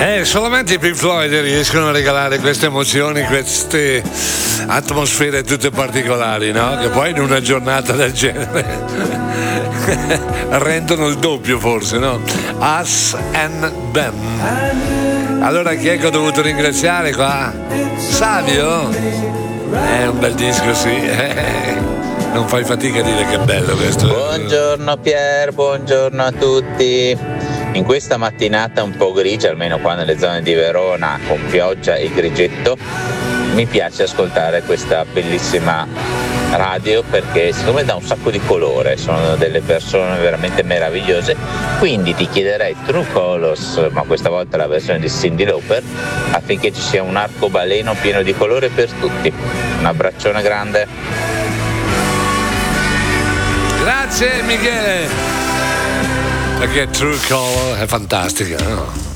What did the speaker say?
Solamente i Pink Floyd riescono a regalare queste emozioni, queste atmosfere tutte particolari, no? Che poi in una giornata del genere rendono il doppio forse, no? Us and Them. Allora chi è che ho dovuto ringraziare qua? Savio? È un bel disco, sì. Non fai fatica a dire che è bello questo. Buongiorno Pier, buongiorno a tutti. In questa mattinata un po' grigia, almeno qua nelle zone di Verona, con pioggia e grigetto, mi piace ascoltare questa bellissima radio perché secondo me dà un sacco di colore, sono delle persone veramente meravigliose, quindi ti chiederei True Colors, ma questa volta la versione di Cyndi Lauper, affinché ci sia un arcobaleno pieno di colore per tutti. Un abbraccione grande. Grazie Michele, perché True Color è fantastica, no?